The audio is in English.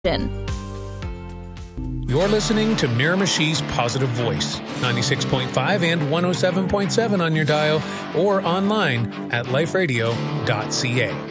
You're listening to Miramichi's Positive Voice, 96.5 and 107.7 on your dial or online at liferadio.ca.